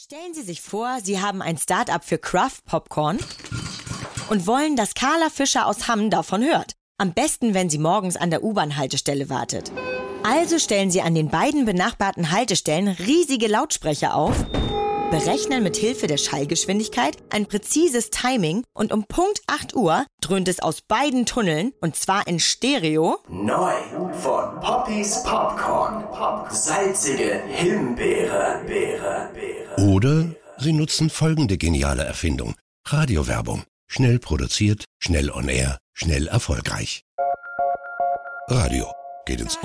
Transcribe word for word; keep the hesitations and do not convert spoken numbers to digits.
Stellen Sie sich vor, Sie haben ein Start-up für Craft Popcorn und wollen, dass Carla Fischer aus Hamm davon hört. Am besten, wenn sie morgens an der U-Bahn-Haltestelle wartet. Also stellen Sie an den beiden benachbarten Haltestellen riesige Lautsprecher auf, berechnen mit Hilfe der Schallgeschwindigkeit ein präzises Timing und um Punkt acht Uhr dröhnt es aus beiden Tunneln, und zwar in Stereo. Neu von Poppys Popcorn. Salzige Himbeere. Beere, Beere. Oder Sie nutzen folgende geniale Erfindung. Radiowerbung. Schnell produziert, schnell on air, schnell erfolgreich. Radio geht ins